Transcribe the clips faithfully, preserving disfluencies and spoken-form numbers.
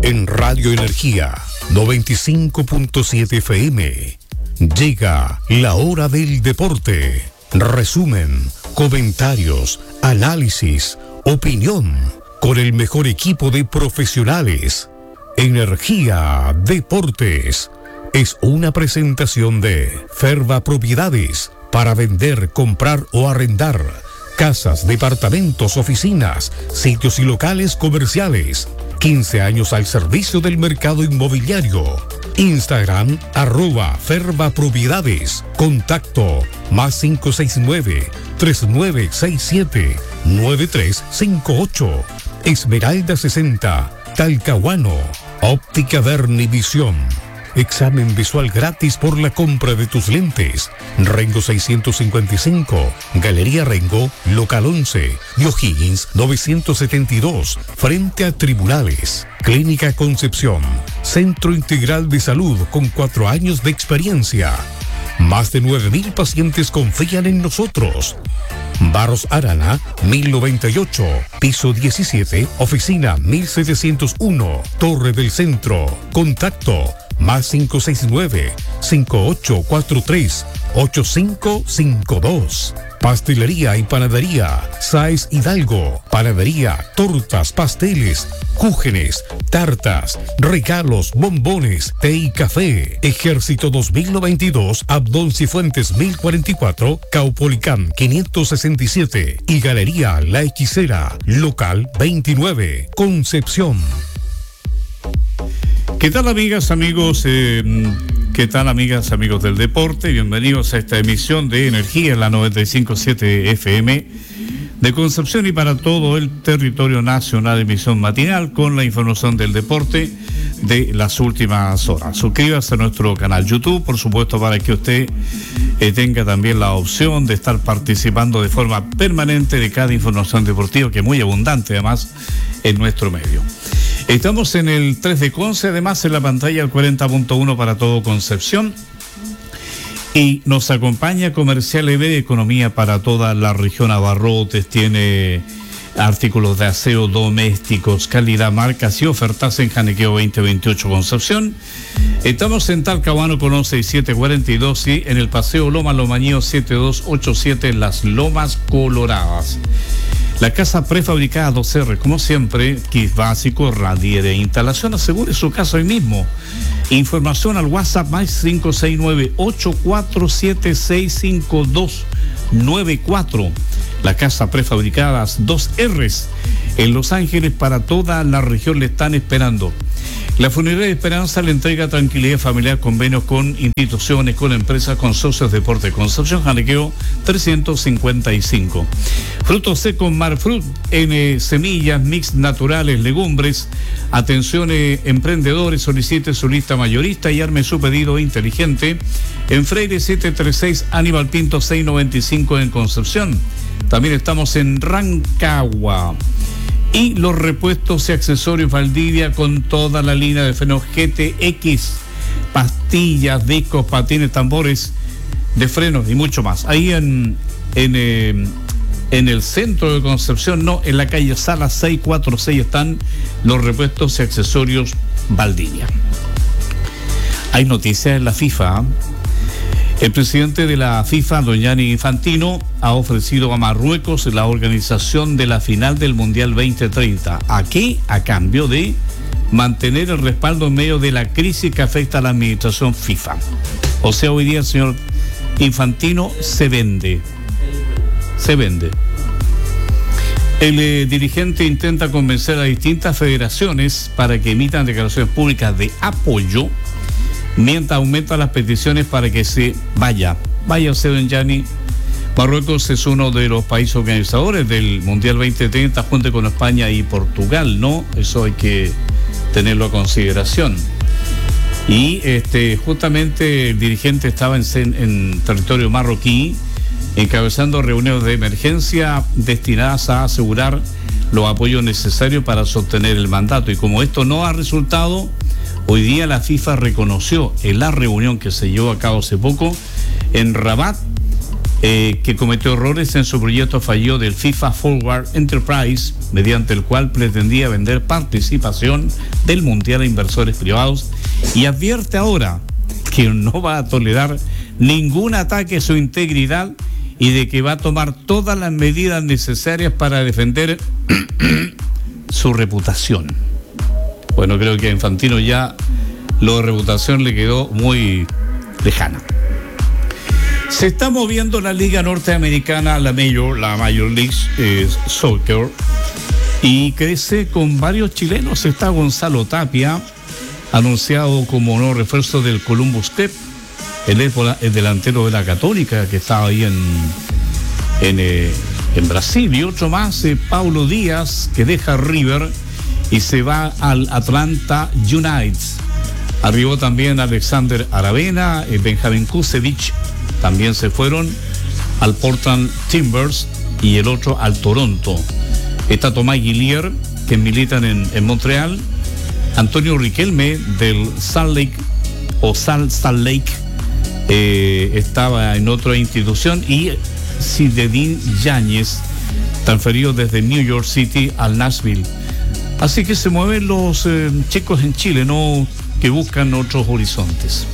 En Radio Energía noventa y cinco punto siete F M llega la hora del deporte. Resumen, comentarios, análisis, opinión, con el mejor equipo de profesionales. Energía Deportes es una presentación de Ferva Propiedades para vender, comprar o arrendar casas, departamentos, oficinas, sitios y locales comerciales. quince años al servicio del mercado inmobiliario. Instagram, arroba Ferva Propiedades. Contacto, más cinco seis nueve, tres nueve seis siete, nueve tres cinco ocho. Esmeralda sesenta, Talcahuano. Óptica Berni Visión. Examen visual gratis por la compra de tus lentes. Rengo seiscientos cincuenta y cinco, Galería Rengo, local once, y O'Higgins novecientos setenta y dos, frente a Tribunales. Clínica Concepción, Centro Integral de Salud con cuatro años de experiencia. Más de nueve mil pacientes confían en nosotros. Barros Arana, mil noventa y ocho, piso diecisiete, oficina mil setecientos uno, Torre del Centro. Contacto, más cinco seis nueve, cinco ocho cuatro tres, ocho cinco cinco dos. Pastelería y panadería Sáez Hidalgo. Panadería, tortas, pasteles, cúgenes, tartas, regalos, bombones, té y café. Ejército dos mil noventa y dos, Abdón Cifuentes mil cuarenta y cuatro, Caupolicán quinientos sesenta y siete y Galería La Hechicera, local veintinueve, Concepción. ¿Qué tal, amigas, amigos? Eh, ¿Qué tal, amigas, amigos del deporte? Bienvenidos a esta emisión de Energía en la noventa y cinco punto siete F M de Concepción y para todo el territorio nacional, emisión matinal con la información del deporte de las últimas horas. Suscríbase a nuestro canal YouTube, por supuesto, para que usted eh, tenga también la opción de estar participando de forma permanente de cada información deportiva, que es muy abundante además en nuestro medio. Estamos en el tres de Conce, además en la pantalla el cuarenta punto uno para todo Concepción. Y nos acompaña Comercial E B, economía para toda la región. Abarrotes, tiene artículos de aseo, domésticos, calidad, marcas y ofertas en Janequeo veinte veintiocho Concepción. Estamos en Talcahuano con once y siete cuarenta y dos y en el Paseo Loma Lomañeo siete dos ocho siete en Las Lomas Coloradas. La casa prefabricada dos R, como siempre, kit básico, radier e instalación. Asegure su casa hoy mismo. Información al WhatsApp más cinco seis nueve, ocho cuatro siete, seis cinco dos nueve cuatro. La casa prefabricadas dos R's en Los Ángeles para toda la región le están esperando. La Funeraria Esperanza le entrega tranquilidad familiar, convenios con instituciones, con empresas, con socios de Deporte Concepción, Janequeo trescientos cincuenta y cinco. Frutos secos Marfrut, en semillas, mix naturales, legumbres. Atención, eh, emprendedores, solicite su lista mayorista y arme su pedido inteligente en Freire setecientos treinta y seis, Aníbal Pinto seiscientos noventa y cinco en Concepción. También estamos en Rancagua. Y los repuestos y accesorios Valdivia con toda la línea de frenos G T X, pastillas, discos, patines, tambores de frenos y mucho más. Ahí en, en, eh, en el centro de Concepción, no, en la calle Sala seiscientos cuarenta y seis están los repuestos y accesorios Valdivia. Hay noticias en la FIFA, ¿eh? El presidente de la FIFA, don Gianni Infantino, ha ofrecido a Marruecos la organización de la final del Mundial veinte treinta. ¿A qué? A cambio de mantener el respaldo en medio de la crisis que afecta a la administración FIFA. O sea, hoy día el señor Infantino se vende. Se vende. El eh, dirigente intenta convencer a distintas federaciones para que emitan declaraciones públicas de apoyo, mientras aumenta las peticiones para que se vaya. Váyase, don Gianni. Marruecos es uno de los países organizadores del Mundial veinte treinta, junto con España y Portugal, ¿no? Eso hay que tenerlo a consideración. Y este justamente el dirigente estaba en, en territorio marroquí, encabezando reuniones de emergencia destinadas a asegurar los apoyos necesarios para sostener el mandato. Y como esto no ha resultado, hoy día la FIFA reconoció en la reunión que se llevó a cabo hace poco en Rabat eh, que cometió errores en su proyecto fallido del FIFA Forward Enterprise, mediante el cual pretendía vender participación del Mundial a inversores privados, y advierte ahora que no va a tolerar ningún ataque a su integridad y de que va a tomar todas las medidas necesarias para defender su reputación. Bueno, creo que a Infantino ya lo de reputación le quedó muy lejana. Se está moviendo la Liga Norteamericana, la Major, la Major League eh, Soccer, y crece con varios chilenos. Está Gonzalo Tapia, anunciado como nuevo refuerzo del Columbus Crew, el, el delantero de la Católica, que estaba ahí en, en, eh, en Brasil. Y otro más, eh, Paulo Díaz, que deja River y se va al Atlanta United. Arribó también Alexander Aravena, eh, Benjamín Kusevich, también se fueron al Portland Timbers y el otro al Toronto. Está Tomás Guillier, que militan en, en Montreal. Antonio Riquelme del Salt Lake o Salt, Salt Lake eh, estaba en otra institución, y Zinedine Yáñez, transferido desde New York City al Nashville. Así que se mueven los eh, chicos en Chile, ¿no?, que buscan otros horizontes.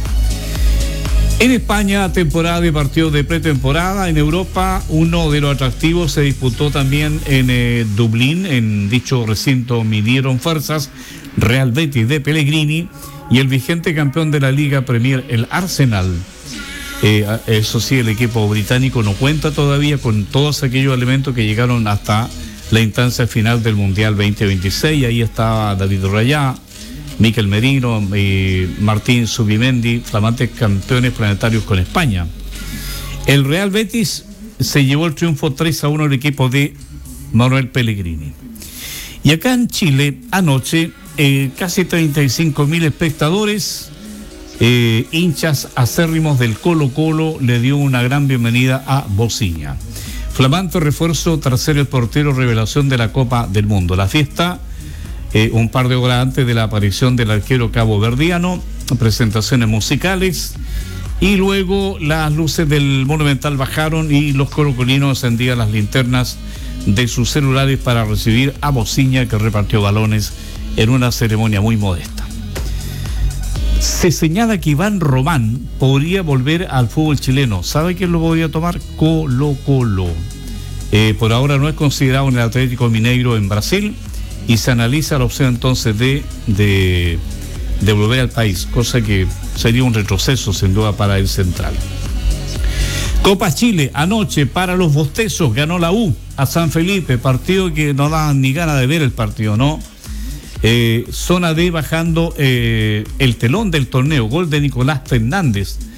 En España, temporada de partidos de pretemporada. En Europa, uno de los atractivos se disputó también en eh, Dublín. En dicho recinto midieron fuerzas Real Betis de Pellegrini y el vigente campeón de la Liga Premier, el Arsenal. Eh, eso sí, el equipo británico no cuenta todavía con todos aquellos elementos que llegaron hasta la instancia final del Mundial veinte veintiséis. Ahí estaba David Raya, Mikel Merino y Martín Zubimendi, flamantes campeones planetarios con España. El Real Betis se llevó el triunfo tres a uno del equipo de Manuel Pellegrini. Y acá en Chile, anoche, eh, casi treinta y cinco mil espectadores, eh, hinchas acérrimos del Colo Colo, le dio una gran bienvenida a Bociña. Flamante refuerzo tras ser el portero revelación de la Copa del Mundo. La fiesta, Eh, un par de horas antes de la aparición del arquero caboverdiano, presentaciones musicales, y luego las luces del Monumental bajaron y los colocolinos encendían las linternas de sus celulares para recibir a Bociña, que repartió balones en una ceremonia muy modesta. Se señala que Iván Román podría volver al fútbol chileno. ¿Sabe quién lo podría tomar? Colo Colo. Eh, por ahora no es considerado en el Atlético Mineiro en Brasil, y se analiza la opción entonces de, de, de volver al país, cosa que sería un retroceso sin duda para el central. Copa Chile, anoche para los bostezos, ganó la U a San Felipe, partido que no daban ni ganas de ver el partido, ¿no? Eh, zona D bajando eh, el telón del torneo, gol de Nicolás Fernández,